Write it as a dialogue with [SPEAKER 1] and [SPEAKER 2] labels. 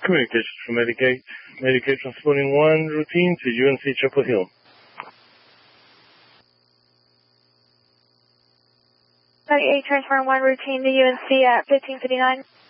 [SPEAKER 1] Communications from Medicaid. Medicaid transporting 1 routine to UNC Chapel Hill.
[SPEAKER 2] 98, transferring 1 routine to UNC at 1559.